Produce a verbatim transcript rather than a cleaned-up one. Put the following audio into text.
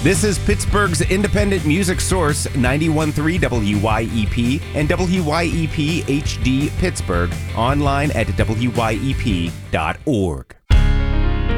This is Pittsburgh's independent music source, ninety-one point three W Y E P and W Y E P H D Pittsburgh, online at W Y E P dot org.